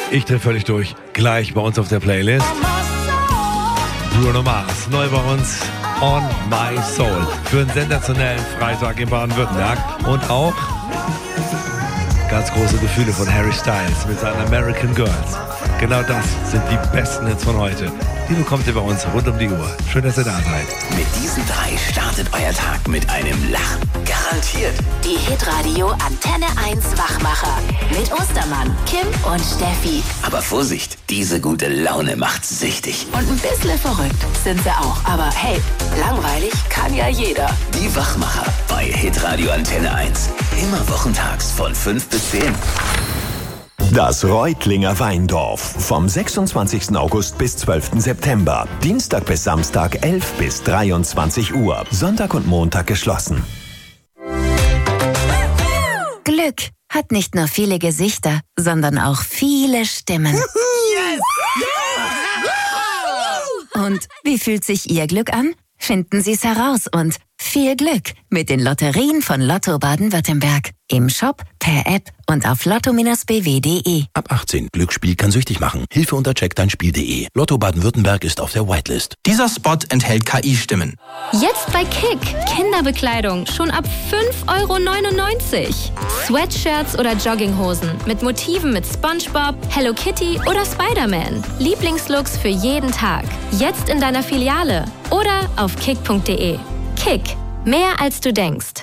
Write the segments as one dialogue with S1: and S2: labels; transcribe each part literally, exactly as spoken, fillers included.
S1: Ich drehe völlig durch. Gleich bei uns auf der Playlist. Bruno Mars, neu bei uns. On My Soul. Für einen sensationellen Freitag in Baden-Württemberg. Und auch ganz große Gefühle von Harry Styles mit seinen American Girls. Genau das sind die besten Hits von heute. Die bekommt ihr bei uns rund um die Uhr. Schön, dass ihr da seid.
S2: Mit diesen drei startet euer Tag mit einem Lachen. Garantiert.
S3: Die Hitradio Antenne eins Wachmacher. Mit Ostermann, Kim und Steffi.
S2: Aber Vorsicht, diese gute Laune macht süchtig.
S3: Und ein bisschen verrückt sind sie auch. Aber hey, langweilig kann ja jeder.
S2: Die Wachmacher bei Hitradio Antenne eins. Immer wochentags von fünf bis zehn.
S4: Das Reutlinger Weindorf vom sechsundzwanzigsten August bis zwölften September. Dienstag bis Samstag elf bis dreiundzwanzig Uhr. Sonntag und Montag geschlossen.
S5: Glück hat nicht nur viele Gesichter, sondern auch viele Stimmen.
S6: Yes!
S5: Und wie fühlt sich Ihr Glück an? Finden Sie es heraus und viel Glück mit den Lotterien von Lotto Baden-Württemberg. Im Shop, per App und auf lotto b w punkt de.
S7: Ab achtzehn. Glücksspiel kann süchtig machen. Hilfe unter check dein spiel punkt de. Lotto Baden-Württemberg ist auf der Whitelist.
S8: Dieser Spot enthält K I-Stimmen.
S9: Jetzt bei Kick. Kinderbekleidung schon ab fünf Euro neunundneunzig. Sweatshirts oder Jogginghosen mit Motiven mit SpongeBob, Hello Kitty oder Spider-Man. Lieblingslooks für jeden Tag. Jetzt in deiner Filiale oder auf kick punkt de. Kick. Mehr als du denkst.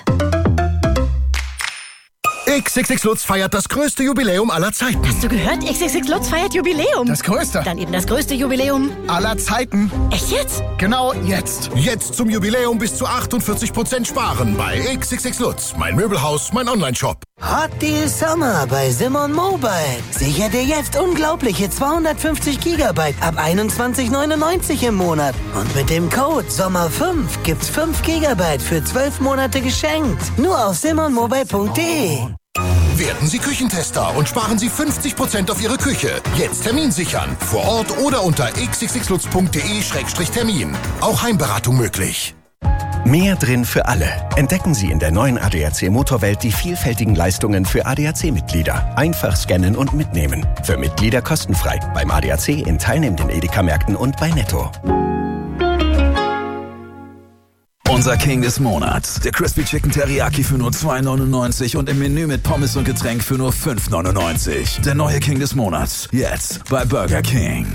S10: X X X Lutz feiert das größte Jubiläum aller Zeiten.
S6: Hast du gehört? X X X Lutz feiert Jubiläum.
S10: Das größte.
S6: Dann eben das größte Jubiläum
S10: aller Zeiten.
S6: Echt jetzt?
S10: Genau jetzt. Jetzt zum Jubiläum bis zu achtundvierzig Prozent sparen bei X X X Lutz. Mein Möbelhaus, mein Online-Shop.
S11: Hot Deal Summer bei Simon Mobile. Sicher dir jetzt unglaubliche zweihundertfünfzig Gigabyte ab einundzwanzig neunundneunzig im Monat. Und mit dem Code Sommer fünf gibt's fünf Gigabyte für zwölf Monate geschenkt. Nur auf simon mobile punkt de.
S10: Werden Sie Küchentester und sparen Sie fünfzig Prozent auf Ihre Küche. Jetzt Termin sichern. Vor Ort oder unter x x x lutz punkt de Schrägstrich Termin. Auch Heimberatung möglich.
S4: Mehr drin für alle. Entdecken Sie in der neuen A D A C Motorwelt die vielfältigen Leistungen für A D A C-Mitglieder. Einfach scannen und mitnehmen. Für Mitglieder kostenfrei. Beim A D A C in teilnehmenden Edeka-Märkten und bei Netto.
S12: Unser King des Monats. Der Crispy Chicken Teriyaki für nur zwei neunundneunzig und im Menü mit Pommes und Getränk für nur fünf neunundneunzig. Der neue King des Monats. Jetzt bei Burger King.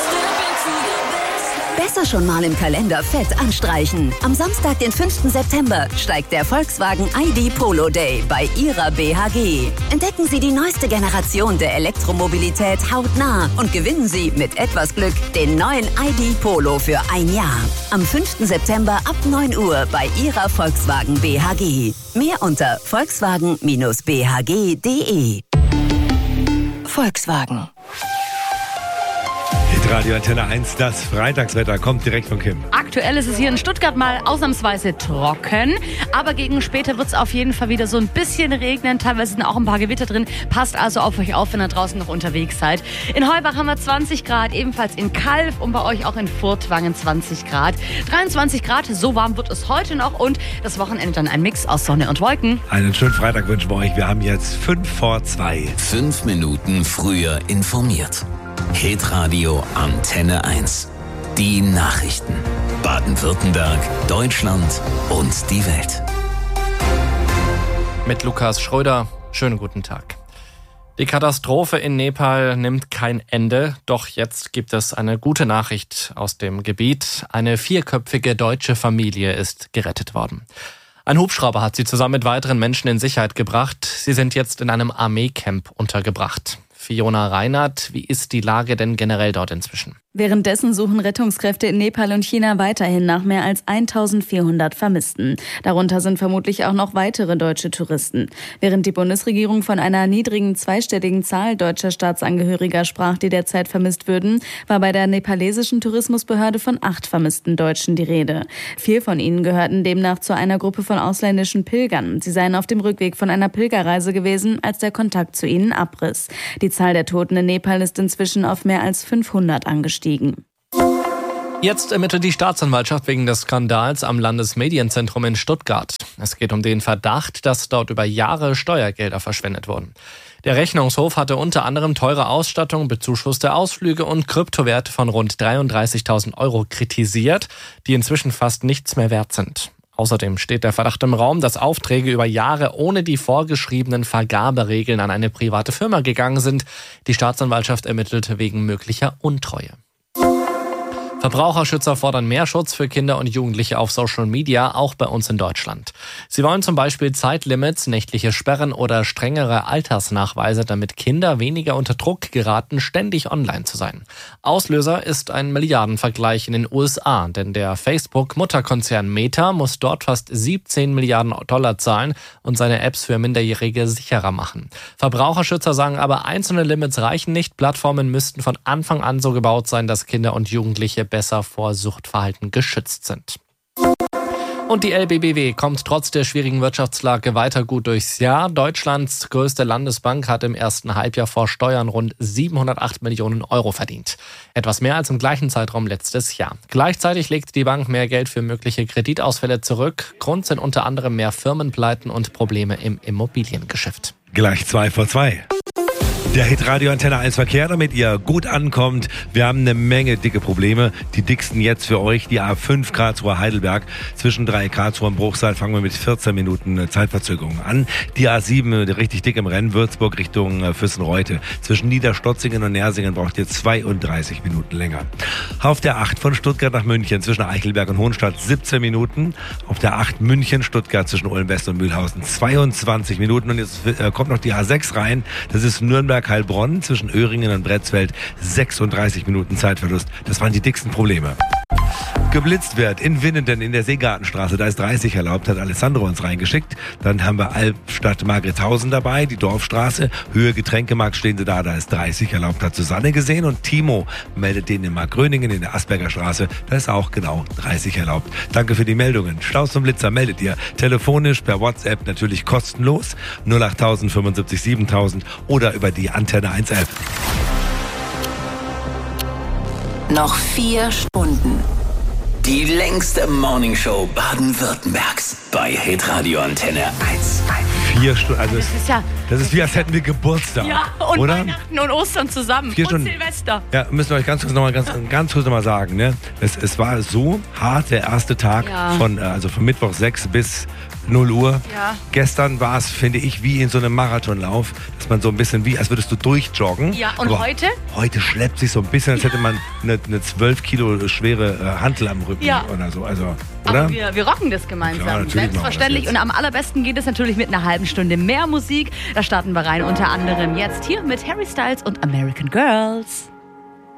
S5: Besser schon mal im Kalender fett anstreichen. Am Samstag, den fünften September, steigt der Volkswagen I D Polo Day bei Ihrer B H G. Entdecken Sie die neueste Generation der Elektromobilität hautnah und gewinnen Sie mit etwas Glück den neuen I D Polo für ein Jahr. Am fünften September ab neun Uhr bei Ihrer Volkswagen B H G. Mehr unter volkswagen Bindestrich b h g punkt de. Volkswagen.
S1: Radio Antenne eins, das Freitagswetter kommt direkt von Kim.
S13: Aktuell ist es hier in Stuttgart mal ausnahmsweise trocken, aber gegen später wird es auf jeden Fall wieder so ein bisschen regnen, teilweise sind auch ein paar Gewitter drin. Passt also auf euch auf, wenn ihr draußen noch unterwegs seid. In Heubach haben wir zwanzig Grad, ebenfalls in Calw und bei euch auch in Furtwangen zwanzig Grad. dreiundzwanzig Grad, so warm wird es heute noch und das Wochenende dann ein Mix aus Sonne und Wolken.
S1: Einen schönen Freitag wünschen wir euch. Wir haben jetzt fünf vor zwei.
S2: Fünf Minuten früher informiert. Hitradio Antenne eins. Die Nachrichten. Baden-Württemberg, Deutschland und die Welt.
S14: Mit Lukas Schröder. Schönen guten Tag. Die Katastrophe in Nepal nimmt kein Ende. Doch jetzt gibt es eine gute Nachricht aus dem Gebiet. Eine vierköpfige deutsche Familie ist gerettet worden. Ein Hubschrauber hat sie zusammen mit weiteren Menschen in Sicherheit gebracht. Sie sind jetzt in einem Armeecamp untergebracht. Fiona Reinhardt, wie ist die Lage denn generell dort inzwischen?
S15: Währenddessen suchen Rettungskräfte in Nepal und China weiterhin nach mehr als eintausendvierhundert Vermissten. Darunter sind vermutlich auch noch weitere deutsche Touristen. Während die Bundesregierung von einer niedrigen zweistelligen Zahl deutscher Staatsangehöriger sprach, die derzeit vermisst würden, war bei der nepalesischen Tourismusbehörde von acht vermissten Deutschen die Rede. Vier von ihnen gehörten demnach zu einer Gruppe von ausländischen Pilgern. Sie seien auf dem Rückweg von einer Pilgerreise gewesen, als der Kontakt zu ihnen abriss. Die Zahl der Toten in Nepal ist inzwischen auf mehr als fünfhundert angestiegen.
S14: Jetzt ermittelt die Staatsanwaltschaft wegen des Skandals am Landesmedienzentrum in Stuttgart. Es geht um den Verdacht, dass dort über Jahre Steuergelder verschwendet wurden. Der Rechnungshof hatte unter anderem teure Ausstattung, bezuschusste Ausflüge und Kryptowerte von rund dreiunddreißigtausend Euro kritisiert, die inzwischen fast nichts mehr wert sind. Außerdem steht der Verdacht im Raum, dass Aufträge über Jahre ohne die vorgeschriebenen Vergaberegeln an eine private Firma gegangen sind. Die Staatsanwaltschaft ermittelt wegen möglicher Untreue. Verbraucherschützer fordern mehr Schutz für Kinder und Jugendliche auf Social Media, auch bei uns in Deutschland. Sie wollen zum Beispiel Zeitlimits, nächtliche Sperren oder strengere Altersnachweise, damit Kinder weniger unter Druck geraten, ständig online zu sein. Auslöser ist ein Milliardenvergleich in den U S A, denn der Facebook-Mutterkonzern Meta muss dort fast siebzehn Milliarden Dollar zahlen und seine Apps für Minderjährige sicherer machen. Verbraucherschützer sagen aber, einzelne Limits reichen nicht. Plattformen müssten von Anfang an so gebaut sein, dass Kinder und Jugendliche besser vor Suchtverhalten geschützt sind. Und die L B B W kommt trotz der schwierigen Wirtschaftslage weiter gut durchs Jahr. Deutschlands größte Landesbank hat im ersten Halbjahr vor Steuern rund siebenhundertacht Millionen Euro verdient. Etwas mehr als im gleichen Zeitraum letztes Jahr. Gleichzeitig legt die Bank mehr Geld für mögliche Kreditausfälle zurück. Grund sind unter anderem mehr Firmenpleiten und Probleme im Immobiliengeschäft.
S1: Gleich zwei vor zwei. Der Hitradio Antenne eins Verkehr, damit ihr gut ankommt. Wir haben eine Menge dicke Probleme. Die dicksten jetzt für euch, die A fünf Karlsruhe Heidelberg. Zwischen drei Karlsruhe und Bruchsal fangen wir mit vierzehn Minuten Zeitverzögerung an. Die A sieben richtig dick im Rennen, Würzburg Richtung Füssenreute. Zwischen Niederstotzingen und Nersingen braucht ihr zweiunddreißig Minuten länger. Auf der acht von Stuttgart nach München zwischen Eichelberg und Hohenstadt siebzehn Minuten. Auf der acht München-Stuttgart zwischen Ulm West und Mühlhausen zweiundzwanzig Minuten. Und jetzt äh, kommt noch die A sechs rein. Das ist Nürnberg Heilbronn zwischen Öhringen und Bretzfeld, sechsunddreißig Minuten Zeitverlust. Das waren die dicksten Probleme. Geblitzt wird in Winnenden in der Seegartenstraße, da ist dreißig erlaubt, hat Alessandro uns reingeschickt. Dann haben wir Albstadt Margrethausen dabei, die Dorfstraße, Höhe Getränkemarkt stehen sie da, da ist dreißig erlaubt, hat Susanne gesehen. Und Timo meldet den in Markgröningen in der Asperger Straße, da ist auch genau dreißig erlaubt. Danke für die Meldungen. Staus zum Blitzer meldet ihr telefonisch, per WhatsApp natürlich kostenlos, null acht null null fünfundsiebzig siebentausend oder über die Antenne eins App.
S3: Noch vier Stunden.
S2: Die längste Morningshow Baden-Württembergs bei Hitradio Antenne eins.
S1: Vier Stunden, also
S13: Das ist ja...
S1: das ist wie, als hätten wir Geburtstag,
S13: Ja, und
S1: oder?
S13: Weihnachten und Ostern zusammen.
S1: Vier
S13: und
S1: Stunden.
S13: Silvester.
S1: Ja, müssen wir euch ganz kurz noch mal ganz, ganz kurz noch mal sagen, ne? Es, es war so hart der erste Tag
S13: Ja.
S1: von, äh, also von Mittwoch sechs bis null Uhr.
S13: Ja.
S1: Gestern war es, finde ich, wie in so einem Marathonlauf, dass man so ein bisschen wie, als würdest du durchjoggen.
S13: Ja, und
S1: Aber
S13: heute?
S1: Heute schleppt sich so ein bisschen, als hätte man eine, eine zwölf Kilo schwere äh, Hantel am Rücken
S13: Ja.
S1: oder so. Also, oder?
S13: Aber wir, wir rocken das gemeinsam.
S1: Klar, natürlich machen wir das
S13: Selbstverständlich.
S1: jetzt.
S13: Und am allerbesten geht es natürlich mit einer halben Stunde mehr Musik. Da starten wir rein unter anderem jetzt hier mit Harry Styles und American Girls.